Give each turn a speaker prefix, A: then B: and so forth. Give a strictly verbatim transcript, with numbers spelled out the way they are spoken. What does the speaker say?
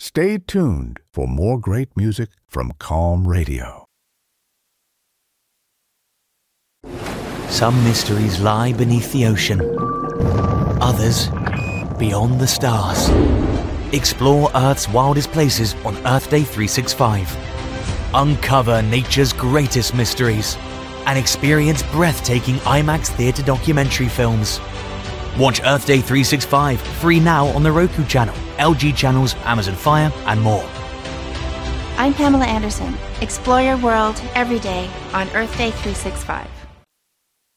A: Stay tuned for more great music from Calm Radio.
B: Some mysteries lie beneath the ocean. Others, beyond the stars. Explore Earth's wildest places on Earth Day three sixty-five. Uncover nature's greatest mysteries and experience breathtaking IMAX theatre documentary films. Watch Earth Day three sixty-five free now on the Roku channel, L G channels, Amazon Fire, and more.
C: I'm Pamela Anderson. Explore your world every day on Earth Day three sixty-five.